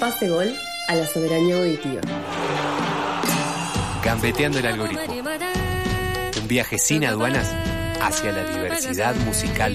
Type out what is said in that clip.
pase gol a la soberanía auditiva. Gambeteando el algoritmo. Un viaje sin aduanas hacia la diversidad musical